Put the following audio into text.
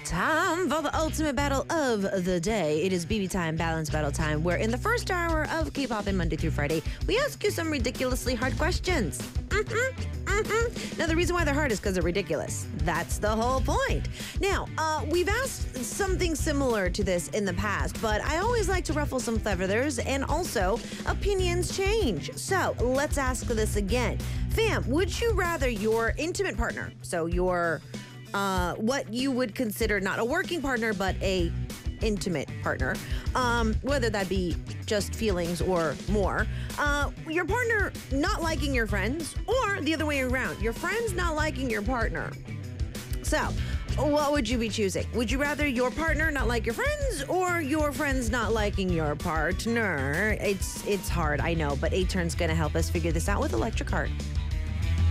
Time for the ultimate battle of the day. It is BB time, balance battle time, where in the first hour of K-pop and Monday through Friday, we ask you some ridiculously hard questions. Now, the reason why they're hard is because they're ridiculous. That's the whole point. Now, we've asked something similar to this in the past, but I always like to ruffle some feathers, and also opinions change. So let's ask this again. Fam, would you rather your intimate partner, so your what you would consider not a working partner, but a intimate partner, whether that be just feelings or more, your partner not liking your friends, or the other way around, your friends not liking your partner? So, what would you be choosing? Would you rather your partner not like your friends, or your friends not liking your partner? It's hard, I know, but A-Turn's gonna help us figure this out with Electric Heart.